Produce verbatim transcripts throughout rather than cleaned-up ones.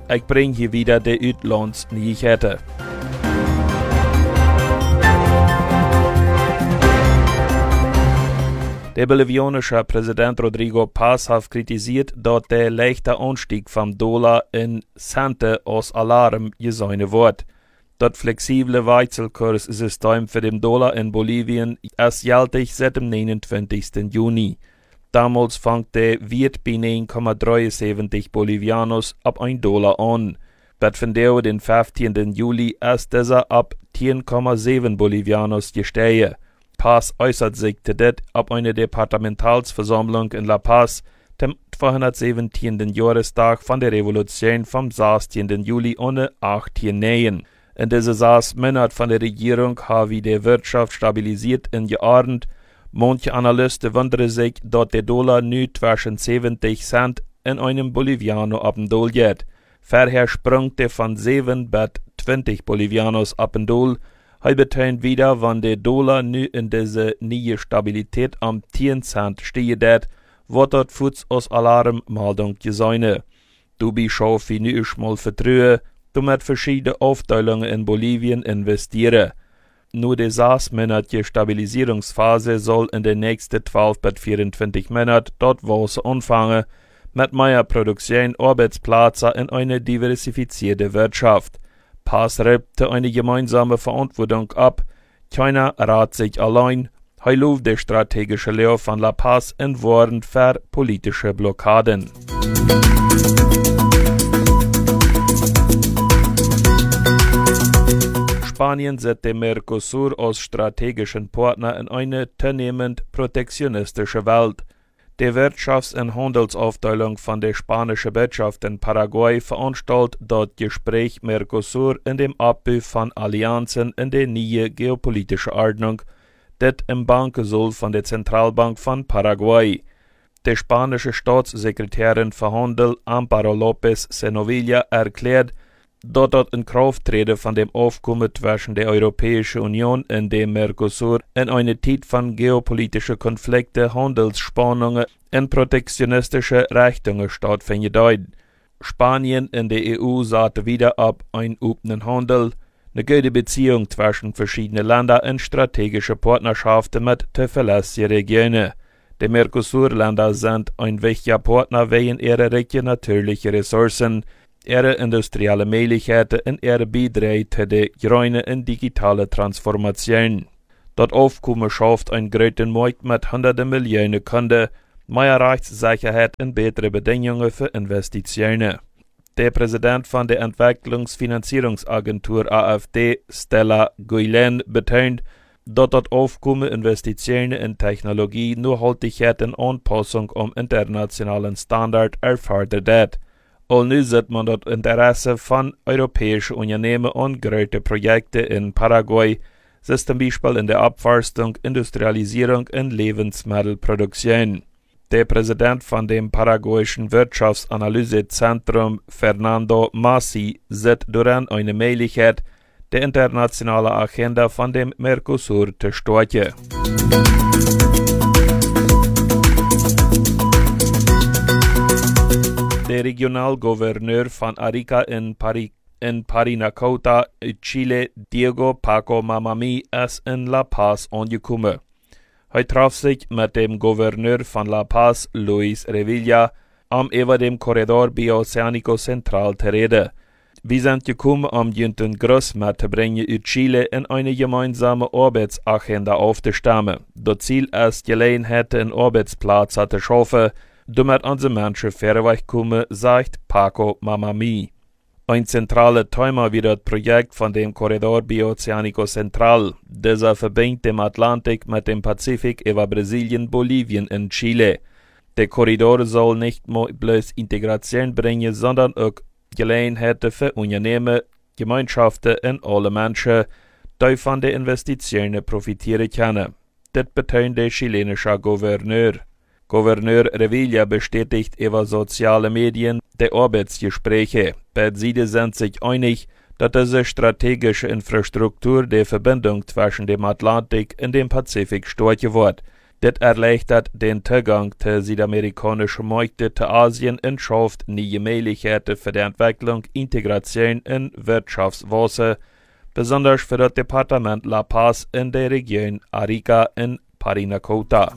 Ich bring hier wieder die Uitlandsnyheiten. Der bolivianische Präsident Rodrigo Paz hat kritisiert, dass der leichte Anstieg vom Dollar in Cente aus Alarm gesehen wird. Das flexible Wechselkurssystem für den Dollar in Bolivien ist gültig seit dem neunundzwanzigsten Juni. Damals fängt der Wert bei neun Komma siebenunddreißig Bolivianos ab ein Dollar an. Bei den fünfzehnten Juli ist dieser ab zehn Komma sieben Bolivianos gestiegen. Paz äußert sich das ab einer Departementalsversammlung in La Paz, dem zweihundertsiebzehnten Jahrestag von der Revolution vom sechzehnten Juli ohne achtzehn Nähen. In dieser sechs Monate von der Regierung haben die Wirtschaft stabilisiert und geordnet. Manche Analysten wundern sich, dass der Dollar nun zwischen siebzig Cent in einem Boliviano ab dem Dollar geht. Vorher sprang der von sieben bis zwanzig Bolivianos ab dem Dollar. Er betont wieder, wenn der Dollar nun in diese neue Stabilität am zehn Cent steht, wird das Fuß aus Alarmmeldung gesehen. Du bist schon wie nu mal vertrauen, du mit verschiedenen Aufteilungen in Bolivien investieren. Nur die sechsmonatige Stabilisierungsphase soll in den nächsten zwölf bis vierundzwanzig Monaten dort Wasser anfangen, mit mehr Produktion, Arbeitsplätze in eine diversifizierte Wirtschaft. Paz rebte eine gemeinsame Verantwortung ab. China rat sich allein. Er lobt die strategische Lehre von La Paz in Worten für politische Blockaden. Spanien sieht den Mercosur als strategischen Partner in eine zunehmend protektionistische Welt. Die Wirtschafts- und Handelsaufteilung von der spanischen Wirtschaft in Paraguay veranstaltet das Gespräch Mercosur in dem Abbau von Allianzen in der neue geopolitische Ordnung, das im Banken soll von der Zentralbank von Paraguay. Die spanische Staatssekretärin für Handel Amparo López Senovilla erklärt, dass das Inkrafttreten von dem Aufkommen zwischen der Europäischen Union und dem Mercosur in einer Zeit von geopolitischen Konflikten, Handelsspannungen und protektionistischen Richtungen stattfindet. Spanien und die E U sahen wieder ab einen offenen Handel, eine gute Beziehung zwischen verschiedenen Ländern und strategische Partnerschaften mit zuverlässigen Regionen. Die Mercosur-Länder sind ein wichtiger Partner wegen ihrer reichen natürlichen Ressourcen, ihre industrielle Möglichkeiten und ihre Beiträge zu der grünen und digitalen Transformation. Das Aufkommen schafft einen großen Markt mit hunderten Millionen Kunden, mehr Rechtssicherheit und bessere Bedingungen für Investitionen. Der Präsident von der Entwicklungsfinanzierungsagentur A F D, Stella Guilén, betont, dass das Aufkommen Investitionen in Technologie, Nachhaltigkeit und Anpassung am internationalen Standard erfordert hat. All nu sieht man das Interesse von europäischen Unternehmen an große Projekte in Paraguay, das zum Beispiel in der Abforstung, Industrialisierung und Lebensmittelproduktion. Der Präsident von dem paraguayischen Wirtschaftsanalysezentrum, Fernando Massi, sieht daran eine Möglichkeit, die internationale Agenda von dem Mercosur zu stärken. Der Regionalgouverneur von Arica in, Pari in Parinacota, Chile, Diego Paco Mamami, ist in La Paz angekommen. Er traf sich mit dem Gouverneur von La Paz, Luis Revilla, um über dem Korridor Bioceánico Central zu reden. Wir sind gekommen, um den Gruß mitzubringen in Chile in eine gemeinsame Arbeitsagenda aufzustimmen. Das Ziel ist, Gelegenheit in Arbeitsplätze zu schaffen, damit unsere Menschen fairweg kommen, sagt Paco Mamami. Ein zentrales Thema wird das Projekt von dem Korridor Bioceánico Central. Dieser verbindet den Atlantik mit dem Pazifik über Brasilien, Bolivien und Chile. Der Korridor soll nicht nur bloß Integration bringen, sondern auch Gelegenheiten für Unternehmen, Gemeinschaften und alle Menschen, die von den Investitionen profitieren können. Das betont der chilenische Gouverneur. Gouverneur Revilla bestätigt über soziale Medien die Arbeitsgespräche. Beide sind sich einig, dass diese strategische Infrastruktur der Verbindung zwischen dem Atlantik und dem Pazifik stärken wird. Das erleichtert den Zugang zu südamerikanischen Märkten zu Asien und schafft neue Möglichkeiten für die Entwicklung, Integration in Wirtschaftsweise, besonders für das Departement La Paz in der Region Arica in Parinacota.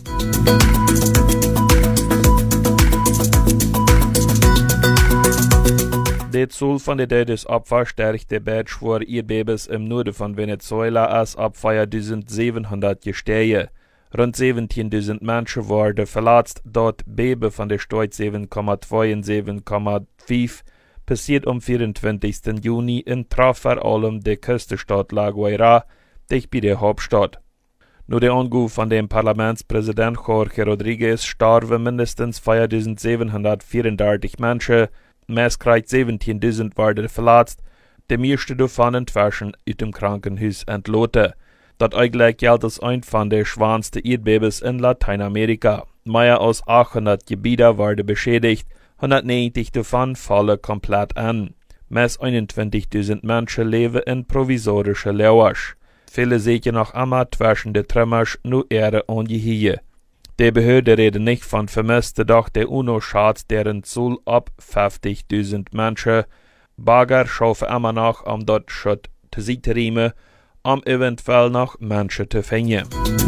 Die Zahl von den Todesopfern stärkt der Batch vor Erdbebens im Norden von Venezuela als ab zweitausendsiebenhundert gestiegen. Rund siebzehntausend Menschen wurden verletzt, dort Beben von der Stadt sieben Komma zwei und sieben Komma fünf passiert am vierundzwanzigsten Juni und traf vor allem die Küstenstadt La Guaira, dicht bei der Hauptstadt. Nur der Anruf von dem Parlamentspräsident Jorge Rodriguez starben mindestens viertausendsiebenhundertvierunddreißig Menschen, meist siebzehntausend wurden verletzt, die meisten davon inzwischen aus dem Krankenhaus entlassen. Das eigentlich gilt als ein von der schwersten Erdbebens in Lateinamerika. Mehr als achthundert Gebiete wurden beschädigt, hundertneunzig davon fallen komplett an. Meist einundzwanzigtausend Menschen leben in provisorischen Lausch. Viele sehen noch immer zwischen den Trümmern nur Ehre angehängt. Die Behörde reden nicht von Vermissten, doch der UNO schätzt deren Zahl ab fünfzigtausend Menschen. Bagger schaffen immer noch, um dort Schutz zu sichern, um eventuell noch Menschen zu finden.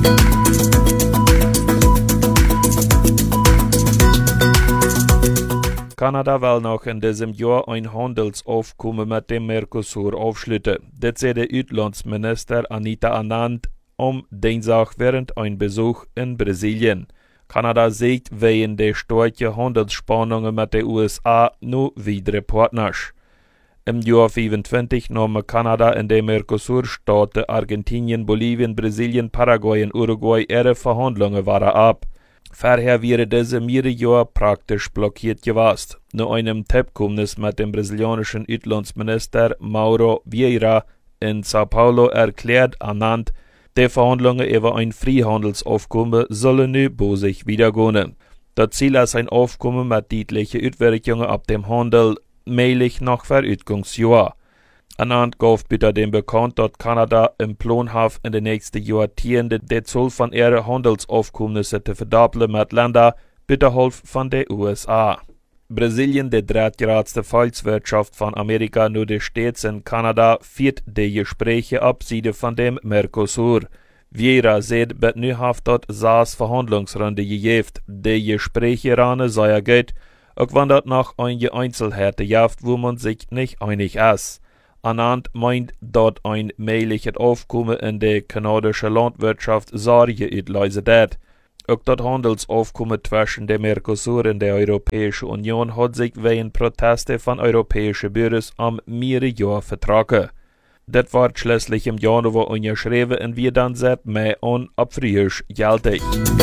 Kanada will noch in diesem Jahr ein Handelsaufkommen mit dem Mercosur aufschließen. Das sagt der Auslandsminister Anita Anand am Dienstag während einem Besuch in Brasilien. Kanada sieht wegen der starken Handelsspannungen mit den U S A nur weitere Partners. Im Jahr fünfundzwanzig nahm Kanada in den Mercosur-Staaten Argentinien, Bolivien, Brasilien, Paraguay und Uruguay ihre Verhandlungen waren ab. Vorher wäre diese mehrere Jahre praktisch blockiert gewesen. Nach einem Tippkommendes mit dem brasilianischen Auslandsminister Mauro Vieira in Sao Paulo erklärt Anand, die Verhandlungen über ein Freihandelsaufkommen sollen nun bei sich wiedergehen. Das Ziel ist ein Aufkommen mit deutlichen Auswirkungen auf dem Handel, möglich nach Verütungsjahr. Anand gab bitte dem bekannt, dass Kanada im Plan hat, in den nächsten Jahrzehnten die Zahl von ihren Handelsaufkommnissen zu verdoppeln mit Ländern bitte Hilfe von den U S A. Brasilien, die drittgrößte Volkswirtschaft von Amerika, nur die Staaten in Kanada, führt die Gespräche abseits von dem Mercosur. Vieira sagt, bet nu haft dort sechs Verhandlungsrunde gegeben. Die Gespräche ran sei gut, auch wenn dort noch einige Einzelheiten gibt, wo man sich nicht einig ist. Anand meint, dort ein mögliches Aufkommen in der kanadischen Landwirtschaft Sorge auslösen wird. Auch das Handelsaufkommen zwischen dem Mercosur und der Europäischen Union hat sich wegen Proteste von europäischen Büros am mehrere Jahre vertragen. Das wird schließlich im Januar unterschrieben und wird dann seit Mai an ab Frühjahr gültig.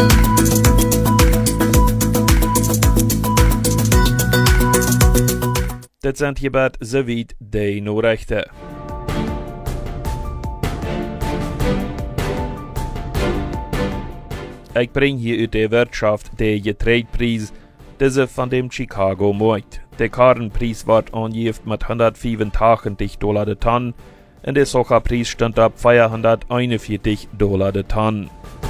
Das sind hierbei soweit die Nachrichten. Ich bringe hier aus der Wirtschaft den Getreidepreis, diese von dem Chicago Markt. Der Karrenpreis wird angegeben mit hundertfünfundachtzig Dollar der Tonne und der Sojapreis stand ab zweihunderteinundvierzig Dollar der Tonne.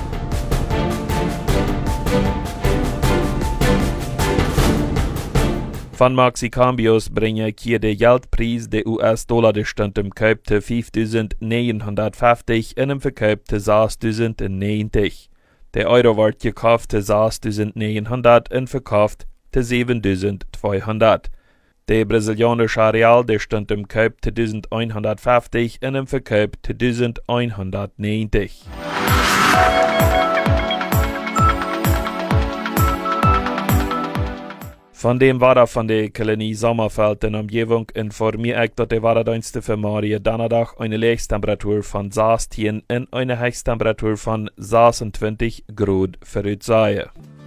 Von Maxicambios bringe ich hier den Geldpreis der U S-Dollar, der stand im Kauf zu fünftausendneunhundertfünfzig und im Verkauf zu sechstausendneunzig. Der Euro wird gekauft zu sechstausendneunhundert und verkauft zu siebentausendzweihundert. Der brasilianische Real, der stand im Kauf zu eintausendeinhundertfünfzig und im Verkauf zu eintausendeinhundertneunzig. Von dem Wetter von der Kolonie Sommerfeld in Umgebung informiere ich, dass der Wetterdienst für morgen Donnerstag eine Höchsttemperatur von sechzehn und eine Höchsttemperatur von sechsundzwanzig Grad voraussehen.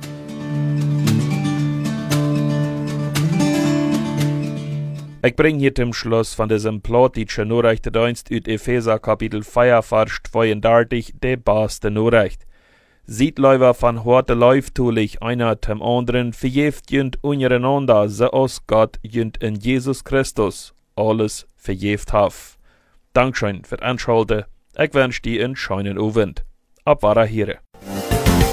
Ich bringe hier zum Schluss von diesem plattdeutschen Nachrichtendienst aus Epheser Kapitel vier, Vers zweiunddreißig, die beste Nachricht. Sieht Leute von heute läuft tulich einer zum anderen, verjeft jünd untereinander, so aus Gott jünd in Jesus Christus alles verjeft haf. Dankeschön für Anschalten. Ich wünsche dir einen schönen Abend. Ab Wiederhören.